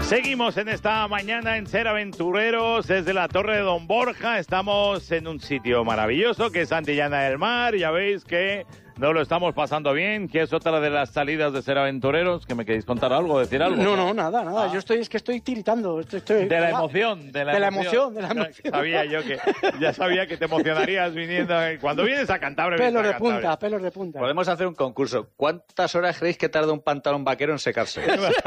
Seguimos en esta mañana en Ser Aventureros desde la Torre de Don Borja. Estamos en un sitio maravilloso que es Santillana del Mar. Ya veis que no lo estamos pasando bien, que es otra de las salidas de Ser Aventureros. ¿Que me queréis contar algo, decir algo? No, nada. Yo estoy tiritando. Estoy de la emoción. De la emoción. Ya sabía que te emocionarías viniendo. Cuando vienes a Cantabria. Pelos de punta. Podemos hacer un concurso. ¿Cuántas horas creéis que tarda un pantalón vaquero en secarse?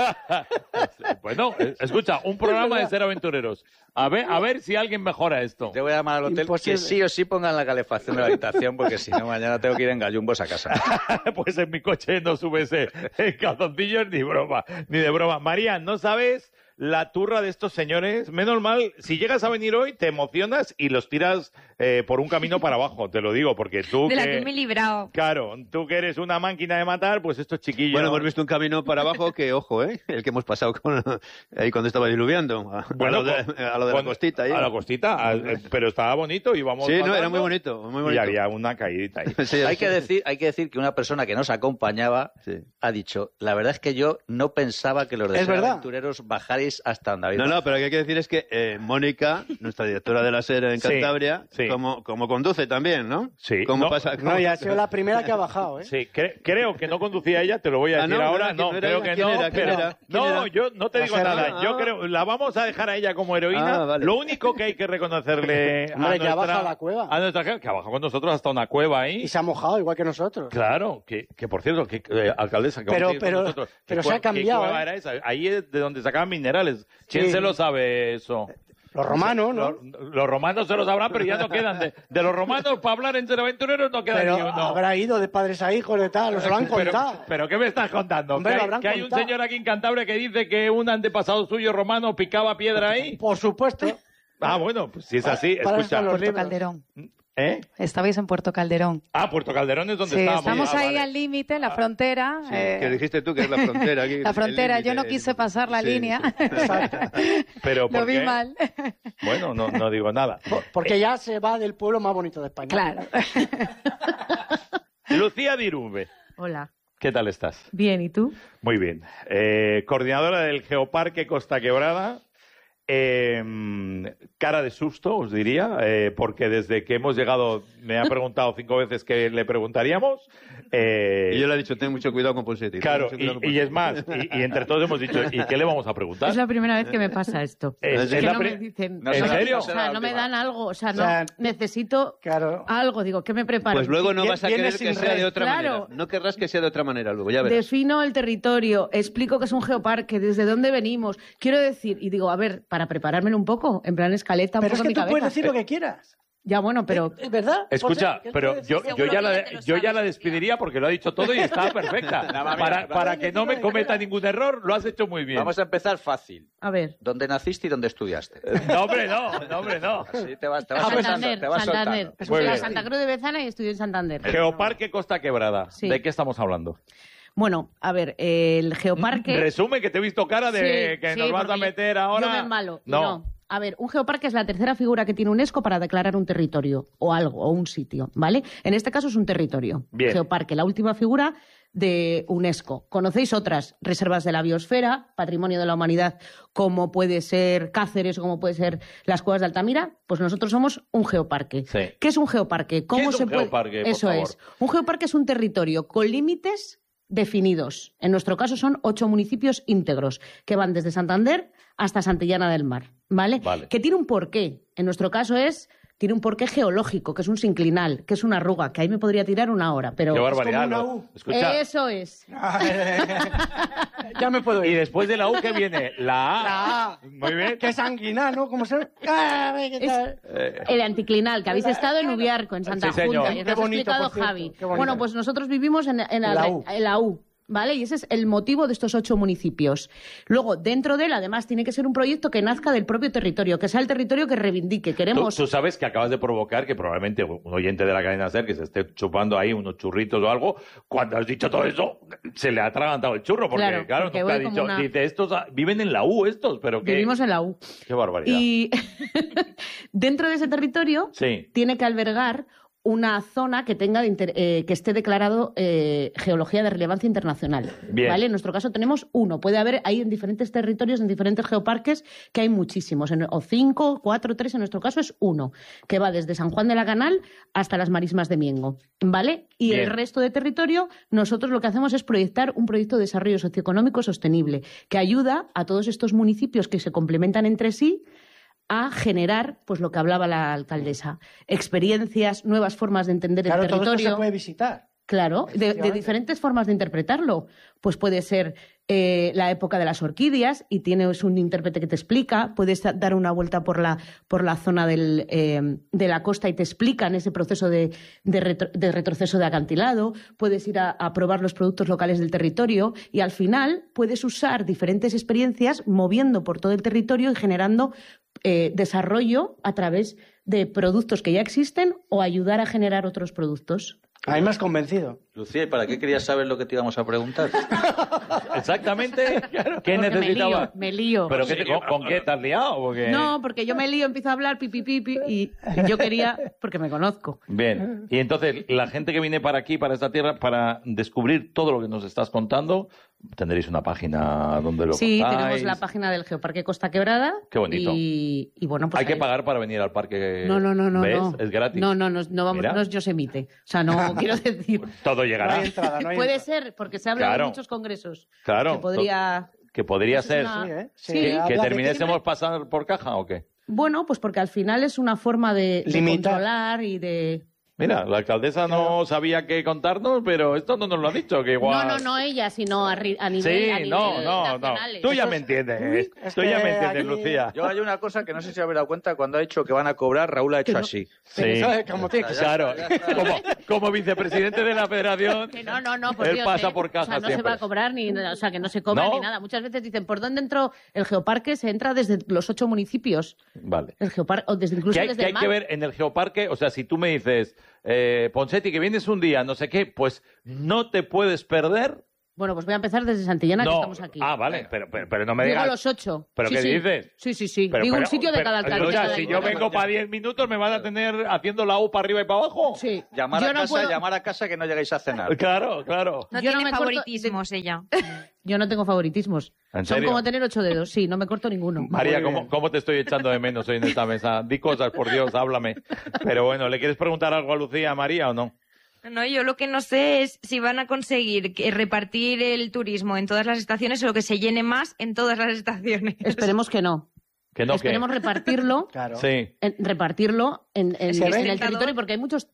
Bueno, escucha, un programa de Ser Aventureros. A ver si alguien mejora esto. Te voy a llamar al hotel que sí o sí pongan la calefacción de la habitación, porque si no mañana tengo que ir en gallumbos a casa. Pues en mi coche no subes en calzoncillos ni de broma. María, ¿no sabes la turra de estos señores? Menos mal, si llegas a venir hoy te emocionas y los tiras por un camino para abajo, te lo digo, porque tú de la que me he librado. Claro, tú que eres una máquina de matar, pues estos chiquillos... Bueno, hemos visto un camino para abajo que, ojo, el que hemos pasado ahí cuando estaba diluviando, a lo de la costita. Ahí. A la costita, pero estaba bonito y íbamos... Sí, no, era muy bonito. Y había una caídita ahí. Sí, hay que decir que una persona que nos acompañaba ha dicho, la verdad es que yo no pensaba que los de Ser Aventureros bajarais hasta donde habéis. No, pero lo que hay que decir es que Mónica, nuestra directora de la SER en Cantabria, como conduce también, ¿no? Sí. ¿Cómo pasa? No, ya ha sido la primera que ha bajado, ¿eh? Sí, creo que no conducía ella, te lo voy a decir ahora. No, creo que no, pero... No, yo no te digo nada. Yo creo, la vamos a dejar a ella como heroína. Vale. Lo único que hay que reconocerle a nuestra... que ha bajado a la cueva. A nuestra que ha bajado con nosotros hasta una cueva ahí. Y se ha mojado, igual que nosotros. Claro, que por cierto, alcaldesa, que pero se ha cambiado. ¿Qué cueva era esa? Ahí es de donde sacaban minerales. ¿Quién se lo sabe eso? Los romanos, ¿no? Los romanos se lo sabrán, pero ya no quedan. De los romanos, para hablar en Ser Aventureros, no queda ni uno. Habrá ido de padres a hijos, de tal, se lo han contado. ¿Pero qué me estás contando? Hombre, ¿Que hay un señor aquí en Cantabria que dice que un antepasado suyo romano picaba piedra ahí? Por supuesto. Ah, bueno, pues si es así, escucha. Puerto Calderón. Estabais en Puerto Calderón. Ah, Puerto Calderón es donde estábamos. Estamos ahí al límite, en la frontera. Sí, que dijiste tú que es la frontera. Aquí, la frontera, yo no quise pasar la línea. Exacto. Pero lo vi mal. Bueno, no digo nada. Porque ya se va del pueblo más bonito de España. Claro. Lucía Dirube. Hola. ¿Qué tal estás? Bien, ¿y tú? Muy bien. Coordinadora del Geoparque Costa Quebrada. Cara de susto, os diría, porque desde que hemos llegado me ha preguntado 5 veces qué le preguntaríamos. Y yo le he dicho, ten mucho cuidado con Pulsetti. Claro, y es más, y entre todos hemos dicho, ¿y qué le vamos a preguntar? Es la primera vez que me pasa esto. No me dicen, ¿En serio? O sea, no me dan algo, o sea, no, necesito algo, digo, ¿qué me preparo? Pues luego no vas a querer que sea de otra manera. No querrás que sea de otra manera luego, ya verás. Defino el territorio, explico que es un geoparque, desde dónde venimos, quiero decir, y digo, a ver, para preparármelo un poco, en plan escaleta, un pero poco es que tú puedes decir lo que quieras. Ya, bueno, pero... ¿Es verdad? Escucha, pero yo ya la despediría porque lo ha dicho todo y está perfecta. Para que no me cometa ningún error, lo has hecho muy bien. Vamos a empezar fácil. A ver. ¿Dónde naciste y dónde estudiaste? No, hombre, no. Así te vas Santander. soltando. Fui a Santa Cruz de Bezana y estudié en Santander. Geoparque Costa Quebrada. Sí. ¿De qué estamos hablando? Bueno, a ver, el geoparque... Resume, que te he visto cara de que nos vas a meter ahora... Yo me embalo. No. A ver, un geoparque es la tercera figura que tiene UNESCO para declarar un territorio o algo, o un sitio, ¿vale? En este caso es un territorio. Bien. Geoparque, la última figura de UNESCO. ¿Conocéis otras reservas de la biosfera, patrimonio de la humanidad, como puede ser Cáceres o como puede ser las Cuevas de Altamira? Pues nosotros somos un geoparque. Sí. ¿Qué es un geoparque? ¿Qué es un geoparque, por Eso favor? es. Un geoparque es un territorio con límites definidos. En nuestro caso son 8 municipios íntegros que van desde Santander hasta Santillana del Mar, ¿vale? Que tiene un porqué. En nuestro caso tiene un porqué geológico, que es un sinclinal, que es una arruga, que ahí me podría tirar una hora, pero... ¡Qué barbaridad! Es como una U. Escucha. Eso es. Ya me puedo ir. Y después de la U, ¿qué viene? La A. Muy bien. Que sanguinar, ¿no? Como se... El anticlinal, que habéis estado en Ubiarco, en Santa Junta, y Qué os ha bonito, explicado por cierto, Javi. qué bonito. Bueno, pues nosotros vivimos en la U. ¿Vale? Y ese es el motivo de estos 8 municipios. Luego, dentro de él, además, tiene que ser un proyecto que nazca del propio territorio, que sea el territorio que reivindique. Queremos... Tú sabes que acabas de provocar que probablemente un oyente de la cadena SER que se esté chupando ahí unos churritos o algo, cuando has dicho todo eso, se le ha atragantado el churro, porque claro, tú te has dicho, dice, estos viven en la U estos, pero que... Vivimos en la U. Qué barbaridad. Y dentro de ese territorio tiene que albergar una zona que tenga que esté declarado geología de relevancia internacional. Bien. ¿Vale? En nuestro caso tenemos uno. Puede haber ahí en diferentes territorios, en diferentes geoparques, que hay muchísimos. O 5, 4, 3, en nuestro caso es uno, que va desde San Juan de la Canal hasta las Marismas de Miengo. ¿Vale? Y Bien. el resto de territorio, nosotros lo que hacemos es proyectar un proyecto de desarrollo socioeconómico sostenible, que ayuda a todos estos municipios que se complementan entre sí a generar, pues lo que hablaba la alcaldesa, experiencias, nuevas formas de entender el territorio. Todo esto se puede visitar. Claro, de diferentes formas de interpretarlo. Pues puede ser la época de las orquídeas y tienes un intérprete que te explica, puedes dar una vuelta por la zona de la costa y te explican ese proceso de retroceso de acantilado, puedes ir a probar los productos locales del territorio y al final puedes usar diferentes experiencias moviendo por todo el territorio y generando desarrollo a través de productos que ya existen o ayudar a generar otros productos. A mí me has convencido. Lucía, ¿y para qué querías saber lo que te íbamos a preguntar? Exactamente. ¿Qué necesitaba? Me lío. ¿Pero con qué te has liado? Porque... No, porque yo me lío, empiezo a hablar, pipi, y yo quería, porque me conozco. Bien. Y entonces, la gente que viene para aquí, para esta tierra, para descubrir todo lo que nos estás contando, tendréis una página donde lo contáis. Sí, tenemos la página del Geoparque Costa Quebrada. Qué bonito. Y bueno, pues hay que pagar para venir al parque. No. ¿Ves? Es gratis. No vamos, Mira. no es Yosemite. O sea, no quiero decir. Todo llegará. No hay entrada, no hay Puede entrada. ser, porque se habla Claro. de muchos congresos. Claro. Que podría Eso ser. es una- Sí, ¿eh? Sí. Que habla de terminésemos pasar por caja o qué. Bueno, pues porque al final es una forma de Limitar. controlar y de... Mira, la alcaldesa no sabía qué contarnos, pero esto no nos lo ha dicho, que igual... No ella, sino a nivel Sí, no. nacionales. Tú ya me entiendes. es Tú ya que me entiendes, aquí- Lucía. Yo hay una cosa que no sé si habéis dado cuenta, cuando ha dicho que van a cobrar, Raúl ha hecho así. Sí. Eso es como tiene que ser. Claro, como vicepresidente de la federación, Que no, por él Dios, pasa ¿eh? por caja O sea, no siempre. se va a cobrar, o sea, que no se cobra ¿No? ni nada. Muchas veces dicen, ¿por dónde entró el geoparque? Se entra desde los 8 municipios. Vale. El geoparque, o desde incluso ¿Qué hay, desde qué hay el mar. que ver en el geoparque? O sea, si tú me dices, Ponseti, que vienes un día, no sé qué, pues no te puedes perder. Bueno, pues voy a empezar desde Santillana, que estamos aquí. Ah, vale, pero no me Digo digas... los 8. ¿Pero sí, qué sí. dices? Sí. Digo un sitio de cada alcalde. O sea, si yo vengo para 10 minutos, ¿me van a tener haciendo la U para arriba y para abajo? Sí. Llamar Yo a no casa, puedo- llamar a casa que no lleguéis a cenar. Claro. No Yo no tiene me corto- favoritismos ella. Yo no tengo favoritismos. ¿En Son serio? como tener 8 dedos. Sí, no me corto ninguno. María, Muy bien. ¿cómo te estoy echando de menos hoy en esta mesa? Di cosas, por Dios, háblame. Pero bueno, ¿le quieres preguntar algo a Lucía, María, o no? No, yo lo que no sé es si van a conseguir repartir el turismo en todas las estaciones o que se llene más en todas las estaciones. Esperemos que no. Que no, Esperemos que... repartirlo. Claro. Sí. Repartirlo en Es que el ven- territorio, porque hay muchos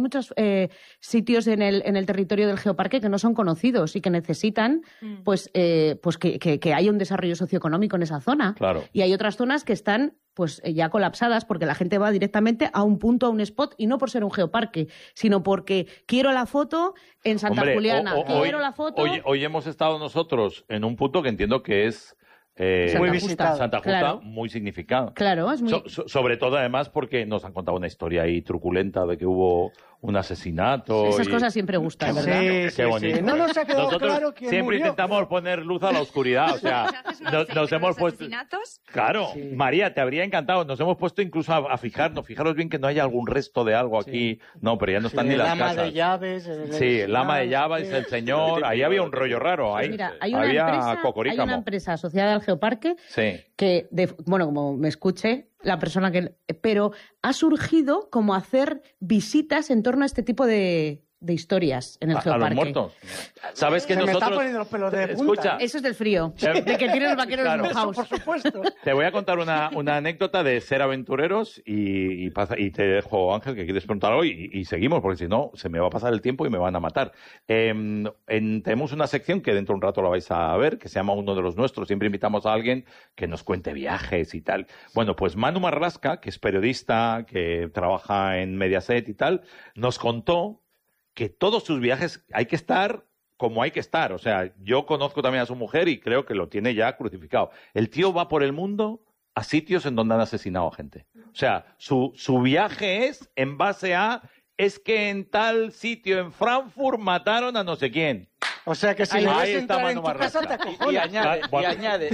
sitios en el territorio del geoparque que no son conocidos y que necesitan pues que haya un desarrollo socioeconómico en esa zona. Claro. Y hay otras zonas que están pues ya colapsadas porque la gente va directamente a un punto, a un spot, y no por ser un geoparque, sino porque quiero la foto en Santa Hombre, Juliana, quiero la foto... Hoy hemos estado nosotros en un punto que entiendo que es... Muy visitado. Santa Justa, Claro. muy significado. Claro, es muy... Sobre todo, además, porque nos han contado una historia ahí truculenta de que hubo un asesinato. Esas cosas siempre gustan, ¿verdad? Sí, Qué bonito. sí. No nos ha quedado Nosotros claro quién siempre murió. intentamos poner luz a la oscuridad. O sea, nos hemos puesto... ¿Asesinatos? Claro, Sí. María, te habría encantado. Nos hemos puesto incluso a fijarnos. Fijaros bien que no haya algún resto de algo aquí. No, pero ya no están ni El las ama casas. de llaves. Sí, el ama de llaves, el señor. Ahí había un rollo raro. Ahí Mira, hay una había cocorícamo. empresa asociada al geoparque Sí. que, bueno, como me escuche la persona que... Pero ha surgido como hacer visitas en torno a este tipo de historias en el A geoparque. los muertos. ¿Sabes que Se me nosotros... están poniendo los pelos de punta. Escucha, Eso es del frío, de que tienen los vaqueros Claro. mojados. Por supuesto. te voy a contar una anécdota de ser aventureros y te dejo, Ángel, que quieres preguntar algo y seguimos, porque si no, se me va a pasar el tiempo y me van a matar. Tenemos una sección que dentro de un rato la vais a ver, que se llama Uno de los Nuestros. Siempre invitamos a alguien que nos cuente viajes y tal. Bueno, pues Manu Marlasca, que es periodista, que trabaja en Mediaset y tal, nos contó que todos sus viajes hay que estar como hay que estar. O sea, yo conozco también a su mujer y creo que lo tiene ya crucificado. El tío va por el mundo a sitios en donde han asesinado a gente. O sea, su viaje es en base a... Es que en tal sitio en Frankfurt mataron a no sé quién. O sea que si le ves entrar en tu casa te acojonas. Y añade,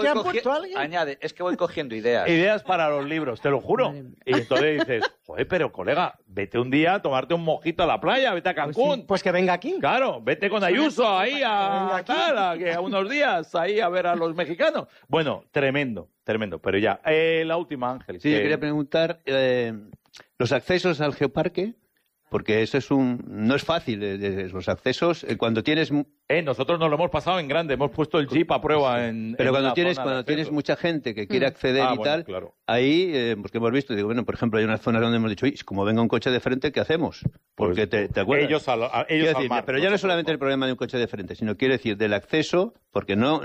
es que voy cogiendo ideas. Ideas para los libros, te lo juro. Y entonces dices, joder, pero colega, vete un día a tomarte un mojito a la playa, vete a Cancún. Pues que venga aquí. Claro, vete con Ayuso ahí a unos días ahí a ver a los mexicanos. Bueno, tremendo. Pero ya, la última, Ángel. Sí, yo quería preguntar, los accesos al geoparque, porque eso no es fácil, los accesos, cuando tienes... nosotros nos lo hemos pasado en grande, hemos puesto el jeep a prueba Pero cuando tienes mucha gente que quiere acceder y tal, claro. Ahí, porque hemos visto, digo, bueno, por ejemplo, hay unas zonas donde hemos dicho, como venga un coche de frente, ¿qué hacemos? Porque te acuerdas. Ellos decir, pero ya no es solamente el problema de un coche de frente, sino quiero decir del acceso, porque no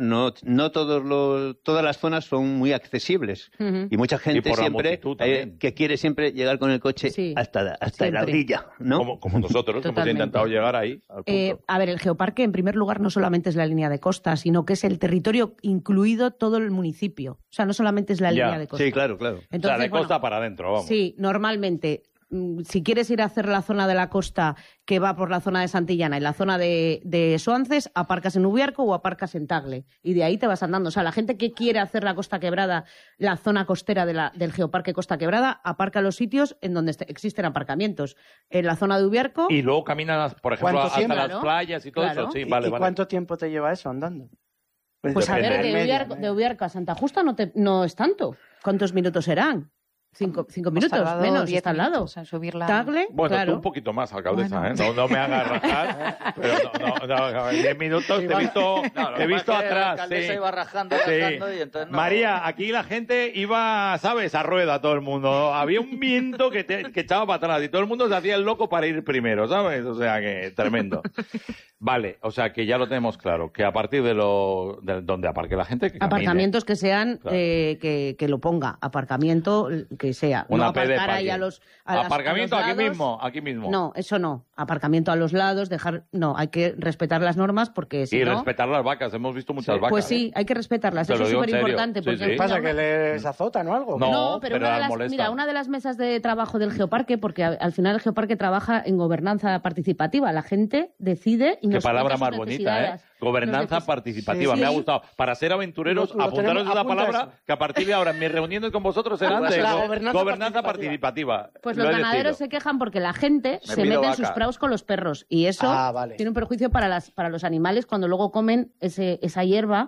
todas las zonas son muy accesibles. Y mucha gente siempre que quiere siempre llegar con el coche hasta la orilla, ¿no? Como nosotros, hemos intentado llegar ahí. A ver, el geoparque, en primer lugar, no solamente es la línea de costa, sino que es el territorio incluido todo el municipio. O sea, no solamente es la línea de costa. Sí, claro. Entonces, o sea, de costa para adentro, vamos. Sí, normalmente, si quieres ir a hacer la zona de la costa que va por la zona de Santillana y la zona de Soances, aparcas en Ubiarco o aparcas en Tagle. Y de ahí te vas andando. O sea, la gente que quiere hacer la Costa Quebrada, la zona costera del Geoparque Costa Quebrada, aparca los sitios en donde existen aparcamientos. En la zona de Ubiarco... Y luego caminan, por ejemplo, hasta las playas y todo eso. Sí, vale. ¿Cuánto tiempo te lleva eso andando? Pues a ver, de Ubiarco a Santa Justa no es tanto. ¿Cuántos minutos serán? 5 minutos, menos, está al lado. Tagle, bueno, claro. Tú un poquito más, alcaldesa, bueno. No me hagas rajar. Pero 10 minutos te he visto atrás. La alcaldesa iba rajando, y entonces no. María, aquí la gente iba, ¿sabes? A rueda todo el mundo. Había un viento que echaba para atrás y todo el mundo se hacía el loco para ir primero, ¿sabes? O sea que tremendo. Vale, o sea que ya lo tenemos claro, que a partir de donde aparque la gente... Aparcamientos que sean, claro. que lo ponga, aparcamiento que sea. Una no aparcar ahí aparcamiento a los lados. aquí mismo. No, eso no. Aparcamiento a los lados, no, hay que respetar las normas porque si no... Y respetar las vacas, hemos visto muchas vacas. Pues sí, hay que respetarlas, eso es súper importante. ¿Qué pasa, que les azotan o algo? No, pero una de las mesas de trabajo del Geoparque, porque al final el Geoparque trabaja en gobernanza participativa, la gente decide... Qué palabra más bonita, ¿eh? Gobernanza participativa, me ha gustado. Para ser aventureros, apuntaros esa palabra, que a partir de ahora en mis reuniones con vosotros será gobernanza participativa. Pues los ganaderos se quejan porque la gente se mete en sus prados con los perros y eso tiene un perjuicio para los animales cuando luego comen esa hierba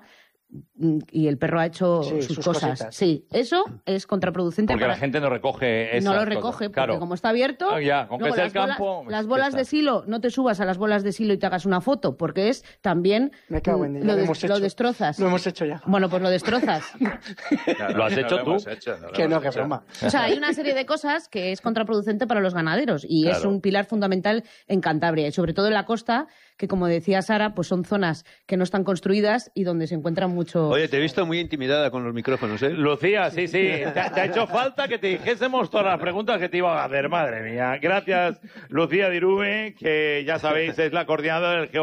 y el perro ha hecho sus cosas. Cositas. Sí, eso es contraproducente. Porque la gente no recoge esas No lo recoge, cosas. porque como está abierto... con que sea el campo... Las bolas de silo, no te subas a las bolas de silo y te hagas una foto, porque es también... Me cago en lo destrozas. Lo hemos hecho ya. Bueno, pues lo destrozas. ¿Lo has hecho tú? Que broma. O sea, hay una serie de cosas que es contraproducente para los ganaderos y es un pilar fundamental en Cantabria y sobre todo en la costa, que como decía Sara, pues son zonas que no están construidas y donde se encuentran mucho... Oye, te he visto muy intimidada con los micrófonos, ¿eh? Lucía, sí. Te ha hecho falta que te dijésemos todas las preguntas que te iban a hacer, madre mía. Gracias, Lucía Dirube, que ya sabéis es la coordinadora del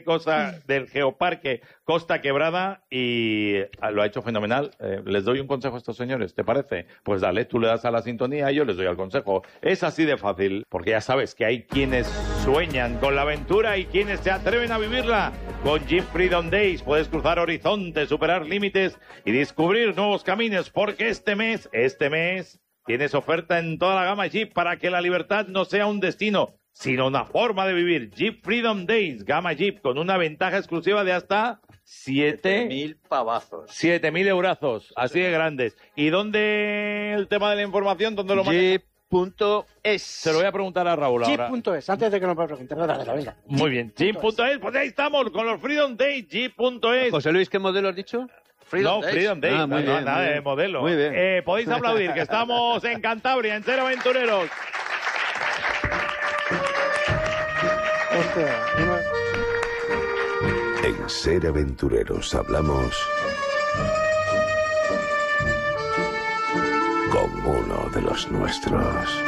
Geoparque Costa Quebrada y lo ha hecho fenomenal. Les doy un consejo a estos señores, ¿te parece? Pues dale, tú le das a la sintonía y yo les doy al consejo. Es así de fácil, porque ya sabes que hay quienes sueñan con la aventura y quienes se atreven a vivirla. Con Jeep Freedom Days puedes cruzar horizontes, superar límites y descubrir nuevos caminos, porque este mes tienes oferta en toda la gama Jeep para que la libertad no sea un destino, sino una forma de vivir. Jeep Freedom Days, gama Jeep, con una ventaja exclusiva de hasta 7.000 pavazos. 7.000 eurazos, así de grandes. ¿Y dónde el tema de la información? ¿Dónde lo manejas? Jeep.es. Se lo voy a preguntar a Raúl ahora. Jeep.es, antes de que nos pregunten. Venga. Muy bien, Jeep.es, pues ahí estamos con los Freedom Days, Jeep.es. José Luis, ¿qué modelo has dicho? Freedom Days. Muy bien, nada de modelo. Muy bien. Podéis aplaudir, que estamos en Cantabria, en Ser Aventureros. En Ser Aventureros hablamos con uno de los nuestros.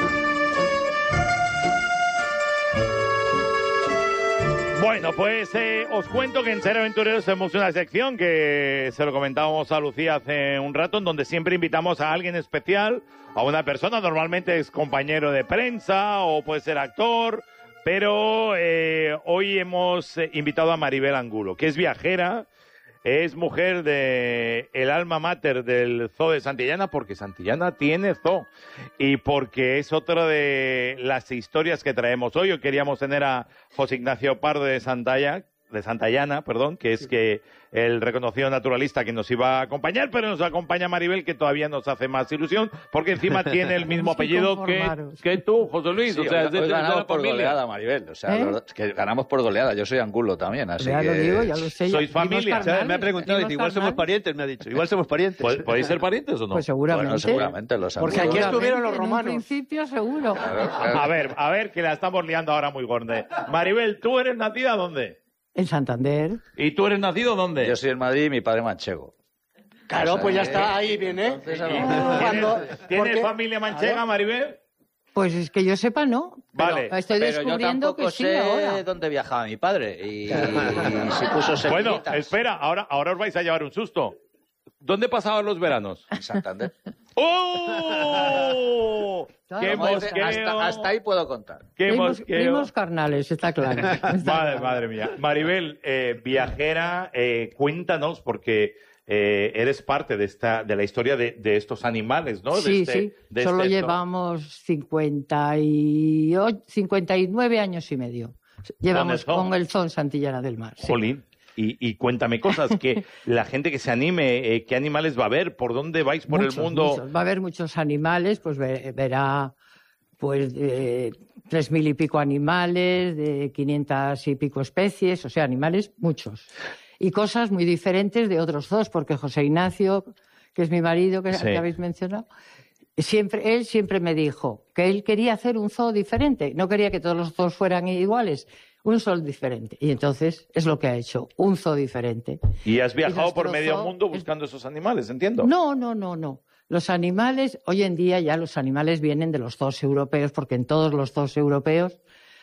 Bueno, pues os cuento que en Ser Aventureros tenemos una sección que se lo comentábamos a Lucía hace un rato, en donde siempre invitamos a alguien especial, a una persona, normalmente es compañero de prensa o puede ser actor, Pero hoy hemos invitado a Maribel Angulo, que es viajera, es mujer de el alma mater del Zoo de Santillana, porque Santillana tiene zoo y porque es otra de las historias que traemos hoy. Hoy queríamos tener a José Ignacio Pardo de Santillana, que es que el reconocido naturalista que nos iba a acompañar, pero nos acompaña Maribel, que todavía nos hace más ilusión, porque encima tiene el mismo apellido que tú, José Luis. Sí, o sea, hoy ganamos por goleada, Maribel. O sea, que ganamos por goleada. Yo soy Angulo también, así ya que... lo digo, ya lo sé. ¿Sois familia? O sea, me ha preguntado, dice, igual somos parientes, me ha dicho. Igual somos parientes. ¿Podéis ser parientes o no? Pues seguramente. Bueno, seguramente los Porque aquí estuvieron los romanos. En principio, seguro. A ver, que la estamos liando ahora muy gorda. Maribel, ¿tú eres nacida dónde? En Santander. ¿Y tú eres nacido dónde? Yo soy en Madrid y mi padre manchego. Claro, pues ya está, ahí viene. ¿Tienes familia manchega, Maribel? Pues es que yo sepa, no. Vale. Pero estoy descubriendo que sí ahora. Pero yo tampoco sé dónde viajaba mi padre y si puso semillitas. Bueno, espera, ahora os vais a llevar un susto. ¿Dónde pasaban los veranos? En Santander. ¡Oh! ¡Qué mosqueo! Hasta ahí puedo contar. ¡Qué mosqueo! Primos carnales, está claro. Madre mía. Maribel, viajera, cuéntanos, porque eres parte de la historia de estos animales, ¿no? Sí. Solo llevamos 59 años y medio. Llevamos con el Zoo Santillana del Mar. Sí. Jolín. Y cuéntame cosas, que la gente que se anime, ¿qué animales va a haber? ¿Por dónde vais por el mundo? Muchos. Va a haber muchos animales, pues verá pues 3.000 y pico animales, de 500 y pico especies, o sea, animales muchos. Y cosas muy diferentes de otros zoos, porque José Ignacio, que es mi marido, que habéis mencionado, él siempre me dijo que él quería hacer un zoo diferente, no quería que todos los zoos fueran iguales. Un zoo diferente. Y entonces es lo que ha hecho, un zoo diferente. ¿Y has viajado por medio mundo buscando esos animales, entiendo? No. Los animales, hoy en día ya los animales vienen de los zoos europeos, porque en todos los zoos europeos,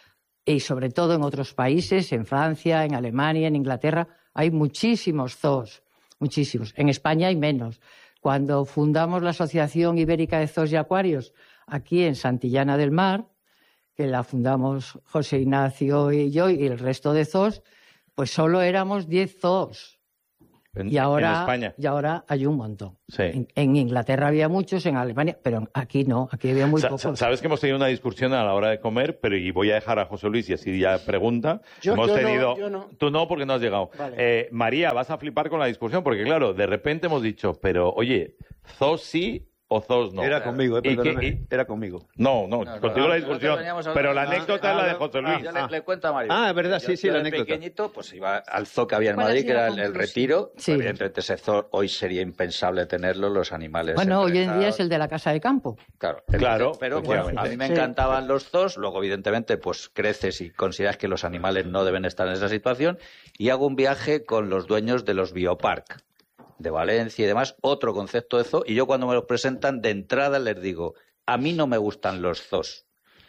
y sobre todo en otros países, en Francia, en Alemania, en Inglaterra, hay muchísimos zoos, muchísimos. En España hay menos. Cuando fundamos la Asociación Ibérica de Zoos y Acuarios, aquí en Santillana del Mar, que la fundamos José Ignacio y yo y el resto de zoos, pues solo éramos 10 zoos. Y ahora, en España. Y ahora hay un montón. Sí. En Inglaterra había muchos, en Alemania, pero aquí no, aquí había muy pocos. Sabes que hemos tenido una discusión a la hora de comer, pero y voy a dejar a José Luis y así ya pregunta. Yo no. Tú no, porque no has llegado. Vale. María, vas a flipar con la discusión, porque claro, de repente hemos dicho, pero oye, zoos sí o zoos no. Era conmigo, era conmigo. No, contigo la discusión, pero la anécdota es la de José Luis. Yo le cuento a Mario. Es verdad, sí, la anécdota. Pequeñito, pues iba al zoo que había en Madrid, que era el Retiro. Sí. Evidentemente ese zoo hoy sería impensable tenerlo, los animales. Bueno, hoy en día es el de la Casa de Campo. Claro. Pero bueno, a mí me encantaban los zoos, luego evidentemente pues creces y consideras que los animales no deben estar en esa situación, y hago un viaje con los dueños de los biopark de Valencia y demás, otro concepto de zoo, y yo cuando me los presentan de entrada les digo, a mí no me gustan los zoos.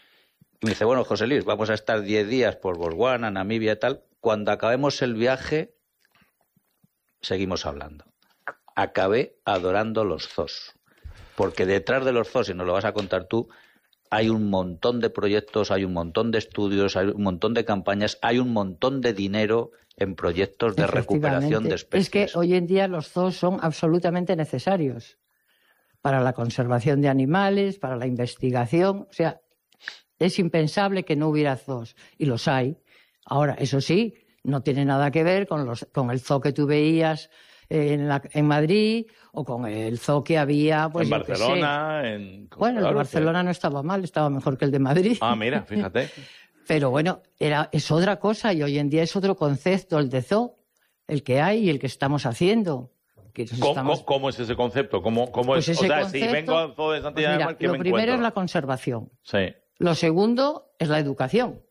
Y me dice, bueno, José Luis, vamos a estar 10 días por Botswana, Namibia y tal, cuando acabemos el viaje seguimos hablando. Acabé adorando los zoos, porque detrás de los zoos, y nos lo vas a contar tú, hay un montón de proyectos, hay un montón de estudios, hay un montón de campañas, hay un montón de dinero en proyectos de recuperación de especies. Es que hoy en día los zoos son absolutamente necesarios para la conservación de animales, para la investigación. O sea, es impensable que no hubiera zoos, y los hay. Ahora, eso sí, no tiene nada que ver con el zoo que tú veías en Madrid, o con el zoo que había pues, en Barcelona. Bueno, el de Barcelona no estaba mal, estaba mejor que el de Madrid. Ah, mira, fíjate. Pero bueno, es otra cosa, y hoy en día es otro concepto el de zoo, el que hay y el que estamos haciendo. ¿Cómo es ese concepto? ¿Cómo pues es? O sea, si vengo al zoo de Santillana del Mar, ¿qué me encuentro? Lo primero es la conservación. Sí. Lo segundo es la educación.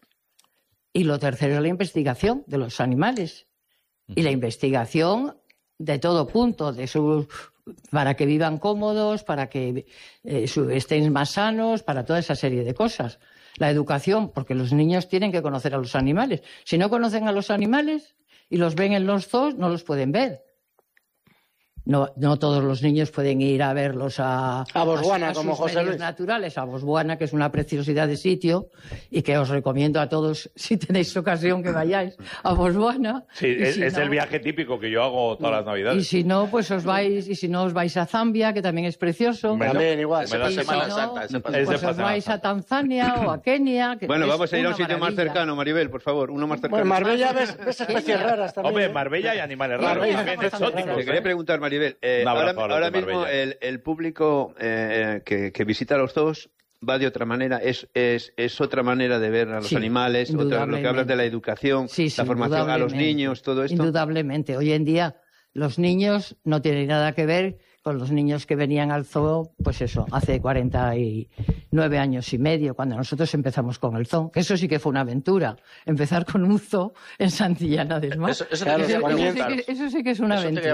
Y lo tercero es la investigación de los animales. Y la investigación de todo punto, para que vivan cómodos, para que estén más sanos, para toda esa serie de cosas. La educación, porque los niños tienen que conocer a los animales. Si no conocen a los animales y los ven en los zoos, no los pueden ver. No todos los niños pueden ir a verlos a Botswana, como sus José medios Luis. naturales, a Botswana, que es una preciosidad de sitio y que os recomiendo a todos, si tenéis ocasión, que vayáis a Botswana. Sí, es el viaje típico que yo hago todas las Navidades. Y si no, pues os vais a Zambia, que también es precioso. También igual. Semana Santa. Pues os vais a Tanzania o a Kenia. Que bueno, es vamos a ir a un una sitio más maravilla. cercano, Maribel, por favor, uno más cercano. Bueno, Marbella ves especies raras también. Hombre, Marbella y animales raros, Marbella, también exóticos. Te quería preguntar, Maribel, ahora mismo el público que visita los zoos va de otra manera, es otra manera de ver a los animales, lo que hablas de la educación, la formación a los niños, todo esto. Indudablemente. Hoy en día los niños no tienen nada que ver con los niños que venían al zoo, pues eso, hace 49 años y medio, cuando nosotros empezamos con el zoo. Que eso sí que fue una aventura, empezar con un zoo en Santillana del Mar. Eso sí que es una aventura.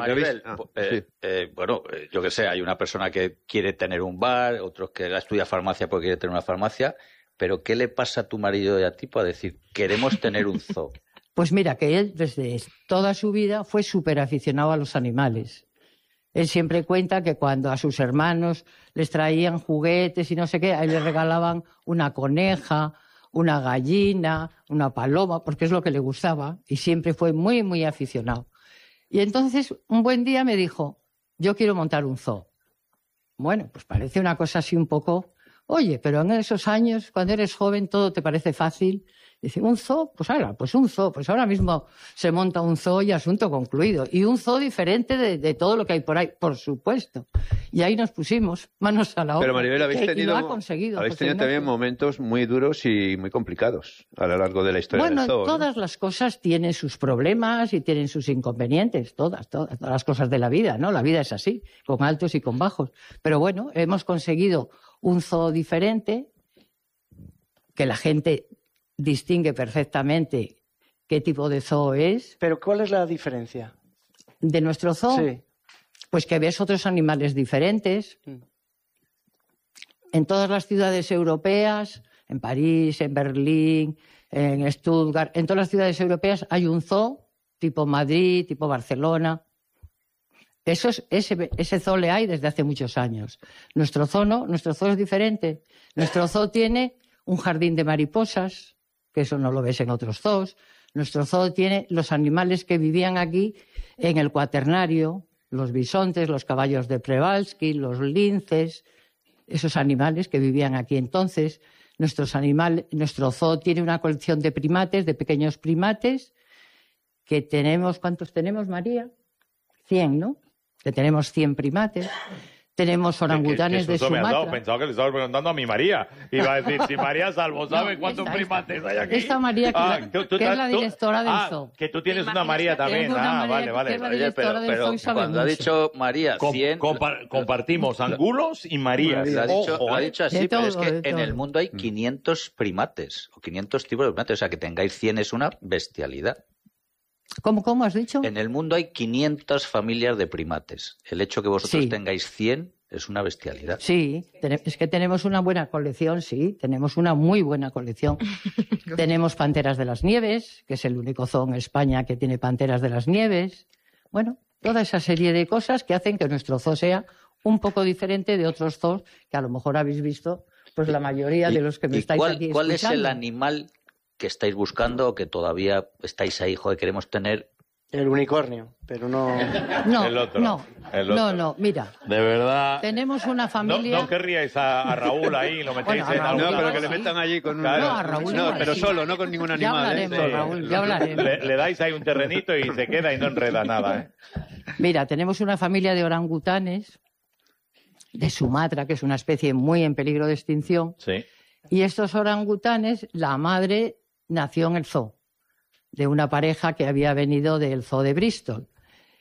Bueno, yo qué sé, hay una persona que quiere tener un bar, otros que estudia farmacia porque quiere tener una farmacia, pero ¿qué le pasa a tu marido y a ti para decir, queremos tener un zoo? Pues mira, que él desde toda su vida fue súper aficionado a los animales. Él siempre cuenta que cuando a sus hermanos les traían juguetes y no sé qué, a él le regalaban una coneja, una gallina, una paloma, porque es lo que le gustaba, y siempre fue muy, muy aficionado. Y entonces, un buen día me dijo, yo quiero montar un zoo. Bueno, pues parece una cosa así un poco, oye, pero en esos años, cuando eres joven, todo te parece fácil. Dice, ¿un zoo? Pues un zoo. Pues ahora mismo se monta un zoo y asunto concluido. Y un zoo diferente de todo lo que hay por ahí, por supuesto. Y ahí nos pusimos manos a la obra. Pero Maribel, habéis tenido también momentos muy duros y muy complicados a lo largo de la historia del zoo. Bueno, todas las cosas tienen sus problemas y tienen sus inconvenientes. Todas las cosas de la vida, ¿no? La vida es así, con altos y con bajos. Pero bueno, hemos conseguido un zoo diferente, que la gente distingue perfectamente qué tipo de zoo es. ¿Pero cuál es la diferencia? ¿De nuestro zoo? Sí. Pues que ves otros animales diferentes. En todas las ciudades europeas, en París, en Berlín, en Stuttgart, en todas las ciudades europeas hay un zoo, tipo Madrid, tipo Barcelona. Ese zoo le hay desde hace muchos años. Nuestro zoo no, nuestro zoo es diferente. Nuestro zoo tiene un jardín de mariposas, que eso no lo ves en otros zoos. Nuestro zoo tiene los animales que vivían aquí en el Cuaternario, los bisontes, los caballos de Przewalski, los linces, esos animales que vivían aquí entonces. Nuestro zoo tiene una colección de primates, de pequeños primates, que tenemos, ¿cuántos tenemos, María? 100, ¿no? Que tenemos 100 primates. Tenemos orangutanes de Sumatra. Pensaba que le estaba preguntando a mi María. Iba a decir, si María Salvo sabe cuántos primates hay aquí. Esta María, que es la directora del zoo. Que tú tienes una María también. Vale. Oye, pero cuando ha dicho María 100... Compartimos angulos y Marías. Lo ha dicho así, pero es que en el mundo hay 500 primates, o 500 tipos de primates. O sea, que tengáis 100 es una bestialidad. ¿Cómo has dicho? En el mundo hay 500 familias de primates. El hecho que vosotros tengáis 100 es una bestialidad. Sí, es que tenemos una buena colección, sí, tenemos una muy buena colección. Tenemos panteras de las nieves, que es el único zoo en España que tiene panteras de las nieves. Bueno, toda esa serie de cosas que hacen que nuestro zoo sea un poco diferente de otros zoos que a lo mejor habéis visto, pues la mayoría de los que me estáis aquí escuchando. ¿Cuál es el animal que estáis buscando o que todavía estáis ahí, joder, queremos tener? El unicornio, pero no... El otro. No, mira. De verdad. Tenemos una familia... No querríais a Raúl ahí, lo metéis en algún... No, pero que le metan allí con un... Claro. No, a Raúl no, pero solo, no con ningún animal. Ya hablaremos, Raúl, ya hablaremos. Le dais ahí un terrenito y se queda y no enreda nada, ¿eh? Mira, tenemos una familia de orangutanes de Sumatra, que es una especie muy en peligro de extinción. Sí. Y estos orangutanes, la madre nació en el zoo, de una pareja que había venido del zoo de Bristol.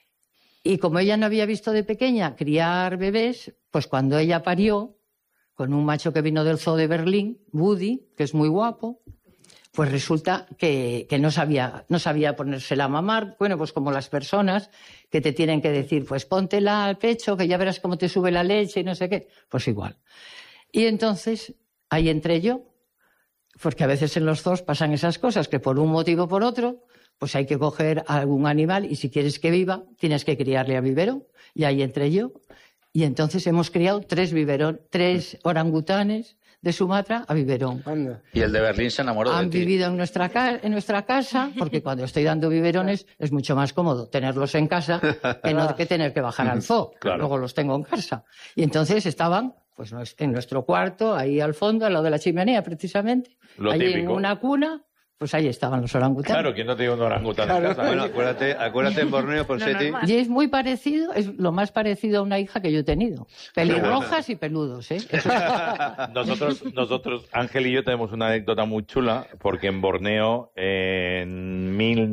Y como ella no había visto de pequeña criar bebés, pues cuando ella parió, con un macho que vino del zoo de Berlín, Woody, que es muy guapo, pues resulta que no sabía ponérsela a mamar. Bueno, pues como las personas que te tienen que decir, pues póntela al pecho, que ya verás cómo te sube la leche y no sé qué. Pues igual. Y entonces, ahí entré yo, porque a veces en los zoos pasan esas cosas que por un motivo o por otro, pues hay que coger algún animal y si quieres que viva, tienes que criarle a vivero. Y ahí entré yo. Y entonces hemos criado 3 orangutanes de Sumatra a biberón. Y el de Berlín se enamoró de ti. Han vivido en nuestra casa, porque cuando estoy dando biberones es mucho más cómodo tenerlos en casa que no que tener que bajar al zoo. Claro. Luego los tengo en casa. Y entonces estaban pues en nuestro cuarto, ahí al fondo, al lado de la chimenea precisamente. Lo allí típico. En una cuna. Pues ahí estaban los orangutanes. Claro, ¿quién no tiene un orangután en casa? Bueno, acuérdate en Borneo, Ponseti. Y es muy parecido, es lo más parecido a una hija que yo he tenido. Pelirrojas y peludos, ¿eh? Nosotros, Ángel y yo tenemos una anécdota muy chula, porque en Borneo, en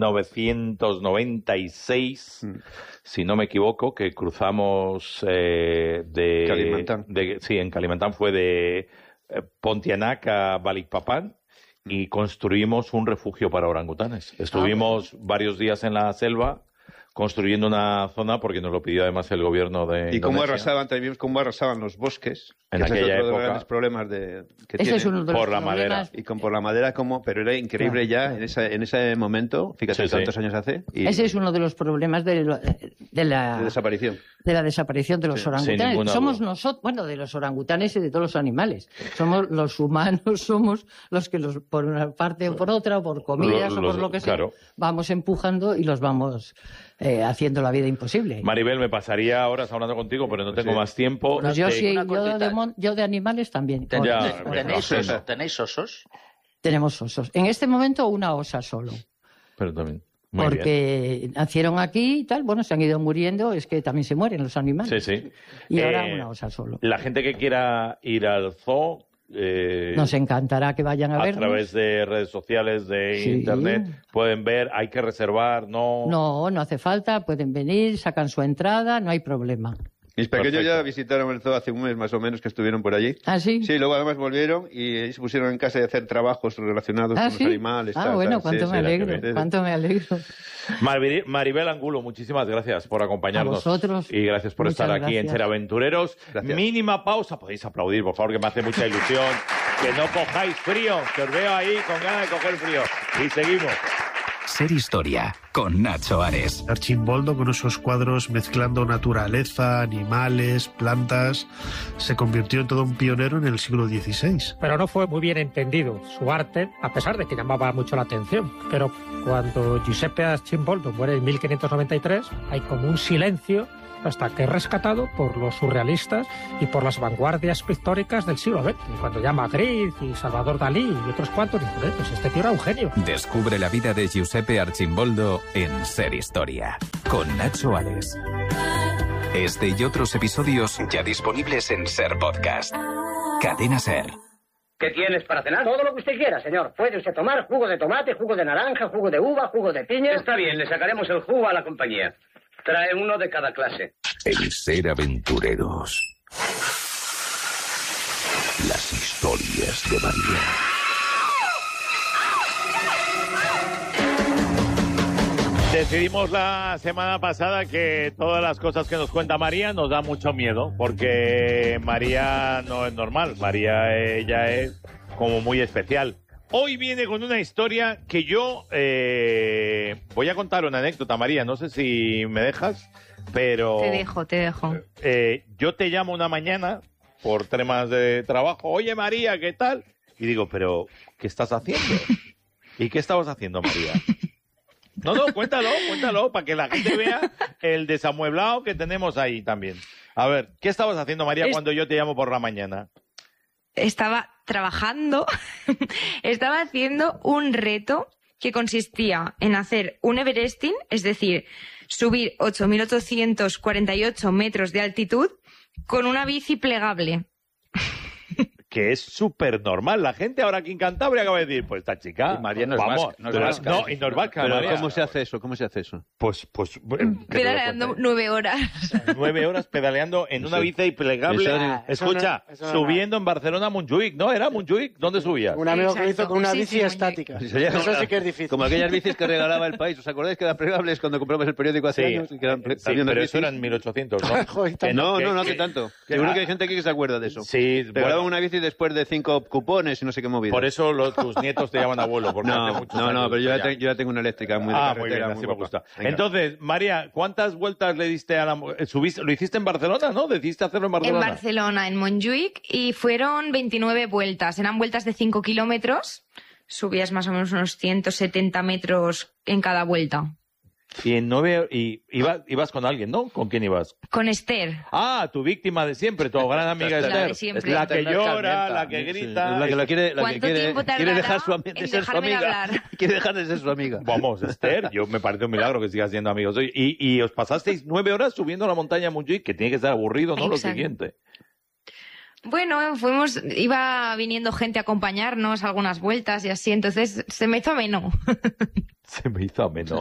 1996, si no me equivoco, que cruzamos Kalimantan. Sí, en Kalimantan fue de Pontianak a Balikpapan, y construimos un refugio para orangutanes. Estuvimos varios días en la selva construyendo una zona porque nos lo pidió además el gobierno de Y cómo Indonesia. cómo arrasaban los bosques. En que ese aquella es otro de los época. grandes problemas que Ese tienen. es uno de los Por la problemas. madera. Y por la madera, pero era increíble ya en ese momento, fíjate Sí, cuántos sí. años hace. Y Ese es uno de los problemas de la desaparición. de la desaparición de los sin orangutanes. ninguna Somos duda. nosotros, bueno, de los orangutanes y de todos los animales. Somos los humanos, somos los que por una parte o por otra, o por comidas o por lo que sea, claro. vamos empujando y los vamos haciendo la vida imposible. Maribel, me pasaría horas hablando contigo, pero no tengo más tiempo. Pues yo sí, una cortita. yo de animales también. ¿Tenéis osos? Tenemos osos. En este momento una osa solo. Pero también. Muy Porque nacieron aquí y tal, bueno, se han ido muriendo, es que también se mueren los animales. Sí, sí. Y ahora una osa solo. La gente que quiera ir al zoo... Nos encantará que vayan a vernos. A través de redes sociales, de Sí. internet, pueden ver, hay que reservar, ¿no? No hace falta, pueden venir, sacan su entrada, no hay problema. Mis pequeños Perfecto. ya visitaron el zoo hace un mes más o menos que estuvieron por allí. ¿Ah, sí? Sí, luego además volvieron y se pusieron en casa de hacer trabajos relacionados con ¿Sí? los animales. Bueno, tal. cuánto Sí, me sí, alegro, cuánto me alegro. Maribel Angulo, muchísimas gracias por acompañarnos. A vosotros. Y gracias por Muchas estar aquí en gracias. Ser Aventureros. Gracias. Mínima pausa, podéis aplaudir, por favor, que me hace mucha ilusión. Que no cojáis frío, que os veo ahí con ganas de coger frío. Y seguimos. Ser Historia, con Nacho Ares. Archimboldo, con esos cuadros mezclando naturaleza, animales, plantas, se convirtió en todo un pionero en el siglo XVI. Pero no fue muy bien entendido su arte, a pesar de que llamaba mucho la atención. Pero cuando Giuseppe Archimboldo muere en 1593, hay como un silencio hasta que es rescatado por los surrealistas y por las vanguardias pictóricas del siglo XX. Y cuando ya Magritte y Salvador Dalí y otros cuantos, dicen, pues este tío era un genio. Descubre la vida de Giuseppe Archimboldo en Ser Historia, con Nacho Ares. Este y otros episodios ya disponibles en Ser Podcast. Cadena Ser. ¿Qué tienes para cenar? Todo lo que usted quiera, señor. Puede usted tomar jugo de tomate, jugo de naranja, jugo de uva, jugo de piña. Está bien, le sacaremos el jugo a la compañía. Trae uno de cada clase. En Ser Aventureros. Las historias de María. Decidimos la semana pasada que todas las cosas que nos cuenta María nos da mucho miedo, porque María no es normal, María ella es como muy especial. Hoy viene con una historia que yo voy a contar una anécdota, María, no sé si me dejas, pero... Te dejo. Yo te llamo una mañana por temas de trabajo, oye María, ¿qué tal? Y digo, pero, ¿qué estás haciendo? ¿Y qué estabas haciendo, María? No, cuéntalo, para que la gente vea el desamueblado que tenemos ahí también. A ver, ¿qué estabas haciendo, María, cuando yo te llamo por la mañana? Estaba trabajando, estaba haciendo un reto que consistía en hacer un Everesting, es decir, subir 8.848 metros de altitud con una bici plegable. Que es súper normal. La gente ahora aquí en Cantabria acaba de decir, pues esta chica... Y María no es vamos, vasca. No, y no es vasca, Pero María. ¿cómo se hace eso? Pues Pedaleando 9 horas. 9 horas pedaleando en una bici plegable. Escucha, eso no, subiendo en Barcelona a Montjuïc, ¿no? ¿Era Montjuïc? ¿Dónde subías? Un amigo que lo hizo con una Sí, bici sí, estática. Sí, Eso sí que es difícil. Como aquellas bicis que regalaba el país. ¿Os acordáis que eran plegables cuando compramos el periódico hace años? Y que eran Sí, aviones pero bicis? eso eran 1800, ¿no? Joder, No que- hace tanto. Seguro que hay gente aquí que se acuerda de eso. Sí, Regalaban una bici después de 5 cupones y no sé qué movida. Por eso tus nietos te llaman abuelo. Porque no, pero yo ya tengo una eléctrica muy de carretera. Muy bien, así me gusta. Venga. Entonces, María, ¿cuántas vueltas le diste a la... ¿Lo hiciste en Barcelona, no? ¿Decidiste hacerlo en Barcelona? En Barcelona, en Montjuïc, y fueron 29 vueltas. Eran vueltas de 5 kilómetros. Subías más o menos unos 170 metros en cada vuelta. Y ibas con alguien, ¿no? ¿Con quién ibas? Con Esther. Ah, tu víctima de siempre, tu gran amiga Esther. La de siempre. La que llora, la que grita. La que quiere dejar de ser su amiga. Quiere dejar de ser su amiga. Vamos, Esther, me parece un milagro que sigas siendo amigos. Y os pasasteis 9 horas subiendo la montaña Montjuïc, que tiene que ser aburrido, ¿no? Exacto. Lo siguiente. Bueno, iba viniendo gente a acompañarnos algunas vueltas y así, entonces se me hizo ameno. Se me hizo ameno.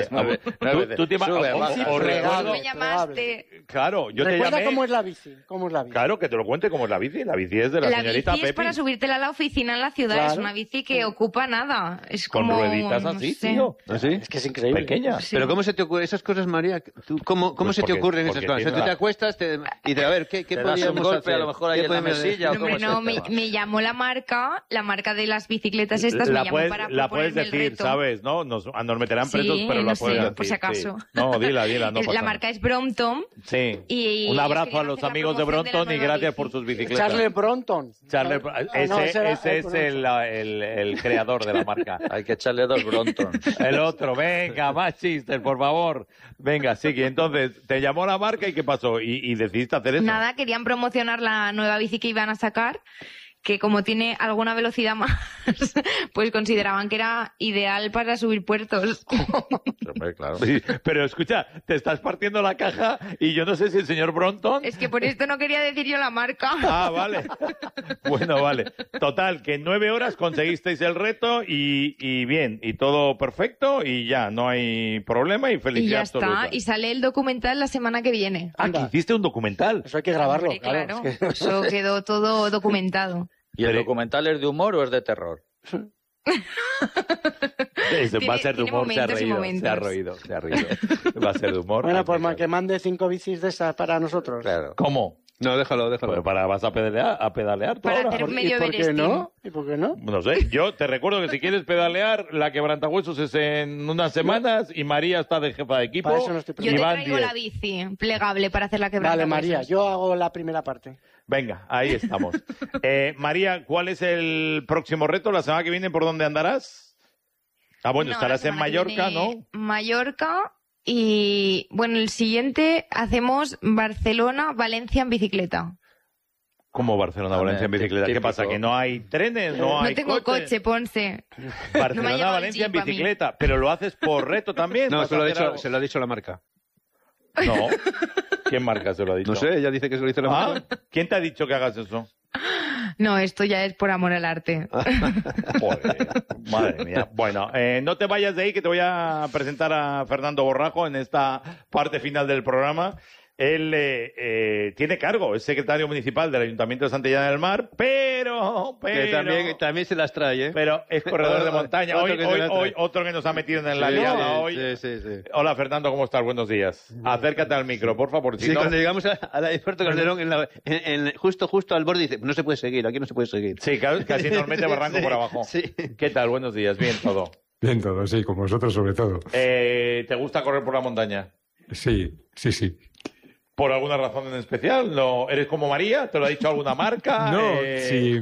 Tú te me llamaste. Claro, yo te llamé. ¿Cómo es la bici? Claro, que te lo cuente cómo es la bici. La bici es de la señorita Pepi. La bici es para subírtela a la oficina en la ciudad. Claro. Es una bici que ocupa nada. Es como... Con rueditas así, tío. ¿Sí? Es que es increíble. Pequeña. Sí. Pero ¿cómo se te ocurren esas cosas, María? ¿Cómo se te ocurren esas cosas? O sea, tú te acuestas y a ver, ¿qué podríamos hacer? A lo mejor ahí en la mesilla. No, me llamó la marca de las bicicletas estas, me llamó para proponerme la puedes decir, el reto. ¿Sabes? ¿No? Nos meterán presos, pero la puedes decir. Por si acaso. Sí. No, dila, no pasa La marca es Brompton. Sí. Un abrazo a los amigos de Brompton y gracias por sus bicicletas. Charles Brompton. Ese es el creador de la marca. Hay que echarle 2 Bromptons. El otro, venga, más chistes, por favor. Venga, sigue. Entonces, te llamó la marca y ¿qué pasó? ¿Y decidiste hacer eso? Nada, querían promocionar la nueva bici que iban a sacar, que como tiene alguna velocidad más, pues consideraban que era ideal para subir puertos. Hombre, claro. Sí, pero escucha, te estás partiendo la caja y yo no sé si el señor Brompton... Es que por esto no quería decir yo la marca. Ah, vale. Bueno, vale. Total, que en 9 horas conseguisteis el reto y bien, y todo perfecto y ya, no hay problema y felicidad y ya absoluta. está, y sale el documental la semana que viene. Ah, que hiciste un documental. Eso hay que grabarlo. Hombre, claro. Eso quedó todo documentado. ¿Y el documental es de humor o es de terror? Va a ser de humor, se ha reído. Va a ser de humor. Bueno, pues que mande 5 bicis de esas para nosotros. Claro. ¿Cómo? No, déjalo. Pues vas a pedalear para ahora. Hacer un medio ¿Y por qué no? ¿Y por qué no? No sé, yo te recuerdo que si quieres pedalear, la quebrantahuesos es en unas semanas y María está de jefa de equipo. Para eso no estoy yo te traigo la bici plegable para hacer la quebrantahuesos. Vale, María, yo hago la primera parte. Venga, ahí estamos. María, ¿cuál es el próximo reto? ¿La semana que viene por dónde andarás? Ah, bueno, estarás en Mallorca, ¿no? Mallorca y, bueno, el siguiente hacemos Barcelona-Valencia en bicicleta. ¿Cómo Barcelona-Valencia en bicicleta? ¿Qué pasa? ¿Que no hay trenes? No tengo coche, Ponce. Barcelona-Valencia en bicicleta. ¿Pero lo haces por reto también? No, se lo ha dicho la marca. No. ¿Quién marca se lo ha dicho? No sé, ella dice que se lo dice la marca. ¿Quién te ha dicho que hagas eso? No, esto ya es por amor al arte. Joder, madre mía. Bueno, no te vayas de ahí, que te voy a presentar a Fernando Borrajo en esta parte final del programa. Él tiene cargo, es secretario municipal del Ayuntamiento de Santillana del Mar, pero... Que también se las trae, ¿eh? Pero es corredor de montaña. Hoy otro que nos ha metido en la liada hoy. Sí. Hola, Fernando, ¿cómo estás? Buenos días. Acércate al micro, por favor. Sí, cuando llegamos al aeropuerto Calderón, justo al borde, dice, no se puede seguir, aquí no se puede seguir. Sí, casi nos mete barranco por abajo. Sí. ¿Qué tal? Buenos días. Bien, todo. Bien todo, sí, con vosotros sobre todo. ¿Te gusta correr por la montaña? Sí. ¿Por alguna razón en especial? ¿No eres como María? ¿Te lo ha dicho alguna marca? No, sí.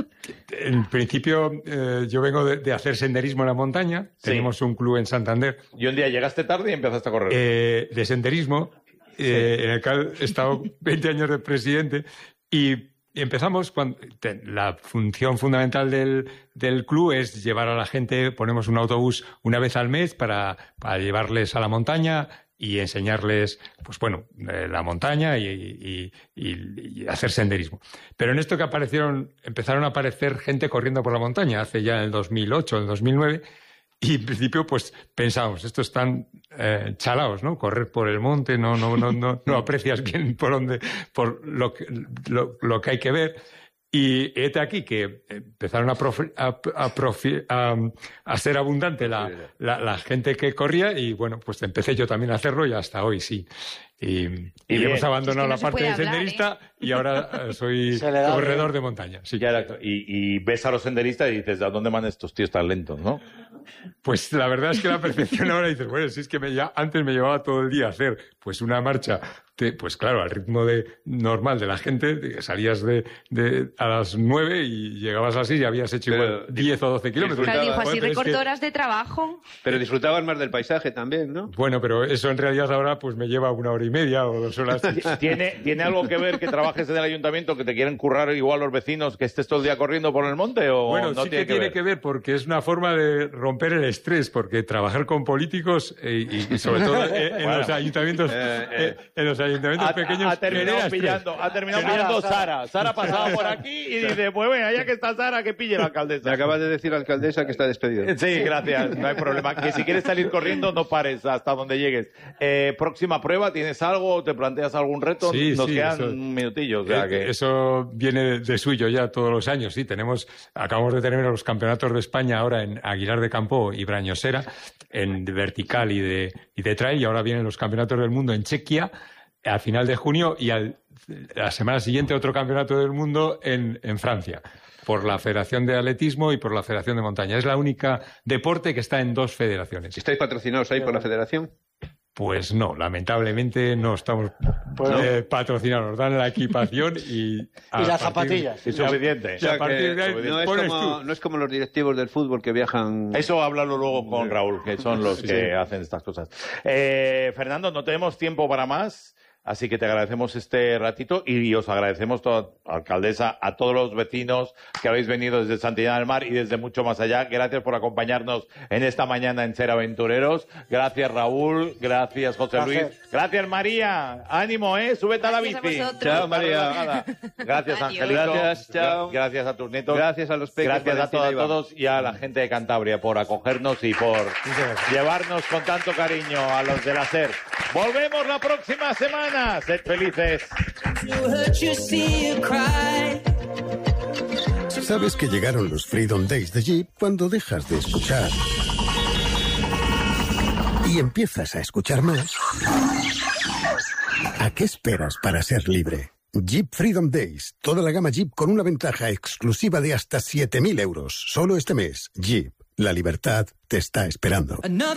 En principio, yo vengo de hacer senderismo en la montaña. Sí. Tenemos un club en Santander. ¿Y un día llegaste tarde y empezaste a correr? De senderismo, en el cual he estado 20 años de presidente. Y empezamos cuando la función fundamental del club es llevar a la gente, ponemos un autobús una vez al mes para llevarles a la montaña y enseñarles, pues bueno, la montaña y hacer senderismo. Pero en esto que empezaron a aparecer gente corriendo por la montaña, hace ya en el 2008, en el 2009, y en principio pues pensábamos, estos están chalaos, ¿no? Correr por el monte, no aprecias bien por lo que hay que ver. Y hete aquí que empezaron a ser abundante la gente que corría y, bueno, pues empecé yo también a hacerlo y hasta hoy sí. Y hemos abandonado la parte de senderista y ahora soy corredor de montaña. Sí. Y ves a los senderistas y dices, ¿a dónde van estos tíos tan lentos, no? Pues la verdad es que la percepción ahora dices, bueno, si es que antes me llevaba todo el día a hacer pues una marcha, pues claro, al ritmo normal de la gente, salías a las 9 y llegabas así y habías hecho igual 10 o 12 kilómetros. Claro, dijo, así recortó horas de trabajo. Pero disfrutabas más del paisaje también, ¿no? Bueno, pero eso en realidad ahora pues me lleva 1 hora y media o 2 horas. ¿Tiene algo que ver que trabajes en el ayuntamiento, que te quieren currar igual los vecinos, que estés todo el día corriendo por el monte? ¿O bueno, no sí que tiene que ver porque es una forma de romper el estrés, porque trabajar con políticos y sobre todo en los ayuntamientos pequeños ha terminado pillando Sara. Sara pasaba por aquí y dice, pues venga, ya que está Sara, que pille la alcaldesa. Me acabas de decir, alcaldesa, que está despedida. Sí, gracias, no hay problema. Que si quieres salir corriendo, no pares hasta donde llegues. Próxima prueba, ¿tienes algo? ¿Te planteas algún reto? Nos quedan un minutillo. O sea que... Eso viene de suyo ya todos los años, sí. Acabamos de tener los campeonatos de España ahora en Aguilar de Campo y Brañosera, en vertical y de trail, y ahora vienen los campeonatos del mundo en Chequia a final de junio y la semana siguiente otro campeonato del mundo en Francia, por la Federación de Atletismo y por la Federación de Montaña. Es la única deporte que está en 2 federaciones. ¿Estáis patrocinados ahí por la federación? Pues no, lamentablemente no estamos patrocinados. Nos dan la equipación y las zapatillas. Es suficiente. No es como los directivos del fútbol que viajan... Eso háblalo luego con Raúl, que son los que hacen estas cosas. Fernando, no tenemos tiempo para más. Así que te agradecemos este ratito y os agradecemos, alcaldesa, a todos los vecinos que habéis venido desde Santillana del Mar y desde mucho más allá. Gracias por acompañarnos en esta mañana en Ser Aventureros. Gracias, Raúl. Gracias, José Luis. Gracias, María. Ánimo, súbete a la bici. Chao, María. Gracias, Angelito. Gracias, chao. Gracias a tus nietos. Gracias a los peques. Gracias a todos y a la gente de Cantabria por acogernos y por llevarnos con tanto cariño a los de la SER. Volvemos la próxima semana. Sed felices. Sabes que llegaron los Freedom Days de Jeep cuando dejas de escuchar y empiezas a escuchar más. ¿A qué esperas para ser libre? Jeep Freedom Days. Toda la gama Jeep con una ventaja exclusiva de hasta 7.000 euros. Solo este mes. Jeep. La libertad te está esperando.